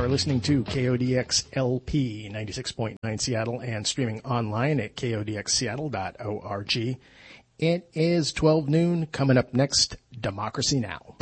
are listening to KODX LP 96.9 Seattle and streaming online at kodxseattle.org. It is 12 noon. Coming up next, Democracy Now!